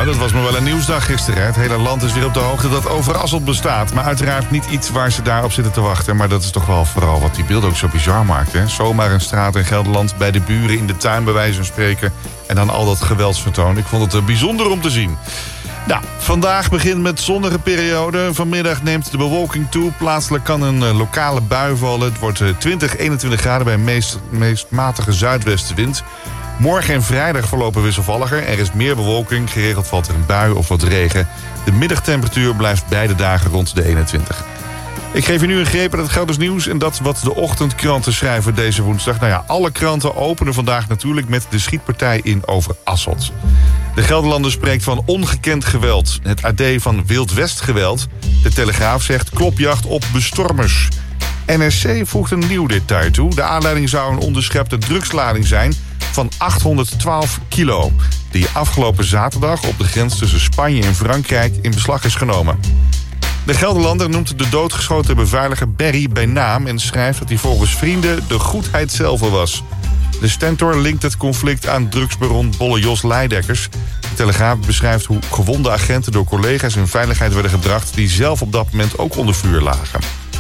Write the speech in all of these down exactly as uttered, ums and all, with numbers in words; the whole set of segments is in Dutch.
dat was me wel een nieuwsdag gisteren. Hè. Het hele land is weer op de hoogte dat Overasselt bestaat. Maar uiteraard niet iets waar ze daarop zitten te wachten. Maar dat is toch wel vooral wat die beelden ook zo bizar maakt. Hè. Zomaar een straat in Gelderland bij de buren in de tuin bij wijze van spreken. En dan al dat geweldsvertoon. Ik vond het bijzonder om te zien. Nou, vandaag begint met zonnige periode. Vanmiddag neemt de bewolking toe. Plaatselijk kan een uh, lokale bui vallen. Het wordt uh, twintig, eenentwintig graden bij een meest, meest matige zuidwestenwind. Morgen en vrijdag verlopen wisselvalliger. Er is meer bewolking, geregeld valt er een bui of wat regen. De middagtemperatuur blijft beide dagen rond de eenentwintig. Ik geef je nu een greep aan het Gelders nieuws en dat wat de ochtendkranten schrijven deze woensdag. Nou ja, alle kranten openen vandaag natuurlijk met de schietpartij in Overasselt. De Gelderlander spreekt van ongekend geweld. Het A D van Wild West geweld. De Telegraaf zegt klopjacht op bestormers. N R C voegt een nieuw detail toe. De aanleiding zou een onderschepte drugslading zijn van achthonderdtwaalf kilo... die afgelopen zaterdag op de grens tussen Spanje en Frankrijk in beslag is genomen. De Gelderlander noemt de doodgeschoten beveiliger Berry bij naam en schrijft dat hij volgens vrienden de goedheid zelf was. De Stentor linkt het conflict aan drugsbaron Bolle Jos Leidekkers. De Telegraaf beschrijft hoe gewonde agenten door collega's in veiligheid werden gebracht die zelf op dat moment ook onder vuur lagen.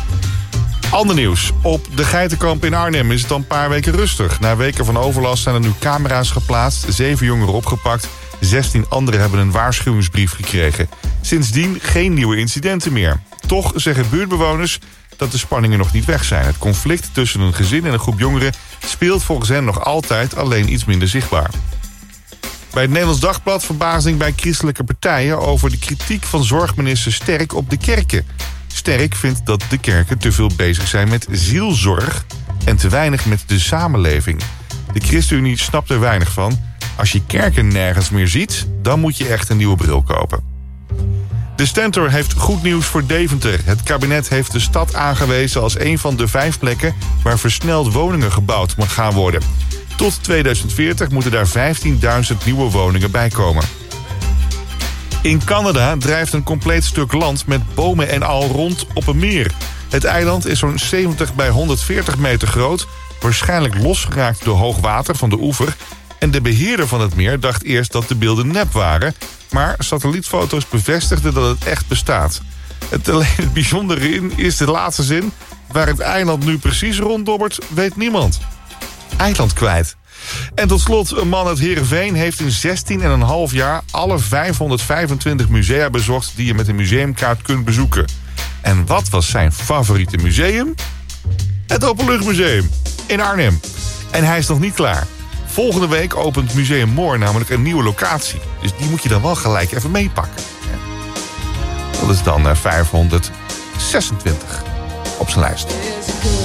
Ander nieuws. Op de Geitenkamp in Arnhem is het al een paar weken rustig. Na weken van overlast zijn er nu camera's geplaatst, zeven jongeren opgepakt, zestien anderen hebben een waarschuwingsbrief gekregen. Sindsdien geen nieuwe incidenten meer. Toch zeggen buurtbewoners dat de spanningen nog niet weg zijn. Het conflict tussen een gezin en een groep jongeren speelt volgens hen nog altijd, alleen iets minder zichtbaar. Bij het Nederlands Dagblad verbazing bij christelijke partijen over de kritiek van zorgminister Sterk op de kerken. Sterk vindt dat de kerken te veel bezig zijn met zielzorg en te weinig met de samenleving. De ChristenUnie snapt er weinig van. Als je kerken nergens meer ziet, dan moet je echt een nieuwe bril kopen. De Stentor heeft goed nieuws voor Deventer. Het kabinet heeft de stad aangewezen als een van de vijf plekken waar versneld woningen gebouwd mag gaan worden. Tot tweeduizend veertig moeten daar vijftienduizend nieuwe woningen bij komen. In Canada drijft een compleet stuk land met bomen en al rond op een meer. Het eiland is zo'n zeventig bij honderdveertig meter groot, waarschijnlijk losgeraakt door hoog water van de oever. En de beheerder van het meer dacht eerst dat de beelden nep waren, maar satellietfoto's bevestigden dat het echt bestaat. Het, alleen het bijzondere in is de laatste zin. Waar het eiland nu precies ronddobbert, weet niemand. Eiland kwijt. En tot slot, een man uit Heerenveen heeft in zestien en een half jaar alle vijfhonderdvijfentwintig musea bezocht die je met een museumkaart kunt bezoeken. En wat was zijn favoriete museum? Het Openluchtmuseum in Arnhem. En hij is nog niet klaar. Volgende week opent Museum Moor namelijk een nieuwe locatie. Dus die moet je dan wel gelijk even meepakken. Dat is dan vijfhonderdzesentwintig op zijn lijst.